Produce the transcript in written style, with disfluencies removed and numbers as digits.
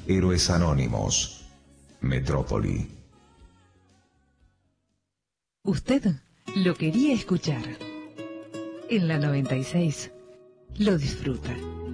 Héroes Anónimos. Metrópoli. Usted lo quería escuchar. En la 96 lo disfruta.